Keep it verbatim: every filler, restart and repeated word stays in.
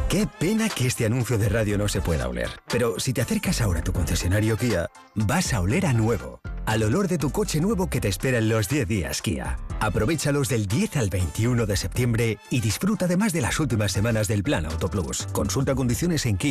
Qué pena que este anuncio de radio no se pueda oler. Pero si te acercas ahora a tu concesionario Kia, vas a oler a nuevo. Al olor de tu coche nuevo que te espera en los diez días Kia. Aprovéchalos del diez al veintiuno de septiembre y disfruta además de las últimas semanas del Plan Auto Plus. Consulta condiciones en Kia.